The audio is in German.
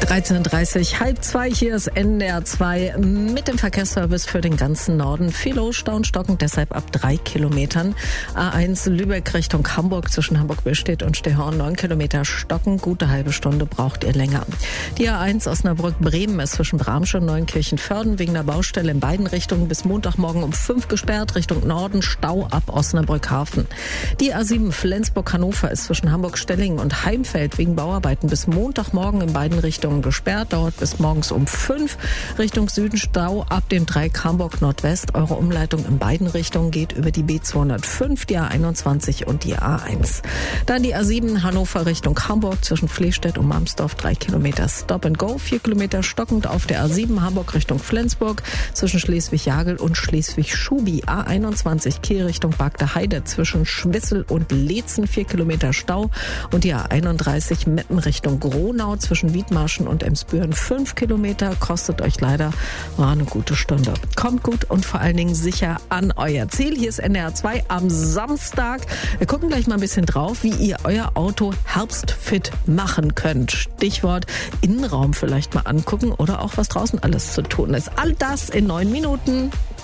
13.30 halb zwei, hier ist NDR 2 mit dem Verkehrsservice für den ganzen Norden. Viel los, Stau und stockend, deshalb ab 3 Kilometern. A1 Lübeck Richtung Hamburg, zwischen Hamburg-Billstedt und Stehorn 9 Kilometer stocken. Gute halbe Stunde braucht ihr länger. Die A1 Osnabrück-Bremen ist zwischen Bramsche und Neunkirchen-Vörden wegen der Baustelle in beiden Richtungen bis Montagmorgen um 5 gesperrt. Richtung Norden Stau ab Osnabrück-Hafen. Die A7 Flensburg-Hannover ist zwischen Hamburg-Stellingen und Heimfeld wegen Bauarbeiten bis Montagmorgen in beiden Richtungen gesperrt, dauert bis morgens um 5. Richtung Süden Stau ab dem Dreieck Hamburg Nordwest. Eure Umleitung in beiden Richtungen geht über die B205, die A21 und die A1. Dann die A7 Hannover Richtung Hamburg zwischen Flehstedt und Mamsdorf 3 Kilometer Stop and Go, 4 Kilometer stockend auf der A7 Hamburg Richtung Flensburg zwischen Schleswig-Jagel und Schleswig-Schubi. A21 Kiel Richtung Bagde Heide zwischen Schwissel und Leetzen 4 Kilometer Stau und die A31 Meppen Richtung Gronau zwischen Wiedmarschen und Emsbüren 5 Kilometer, kostet euch leider eine gute Stunde. Kommt gut und vor allen Dingen sicher an euer Ziel. Hier ist NDR 2 am Samstag. Wir gucken gleich mal ein bisschen drauf, wie ihr euer Auto herbstfit machen könnt. Stichwort Innenraum vielleicht mal angucken oder auch was draußen alles zu tun ist. All das in 9 Minuten.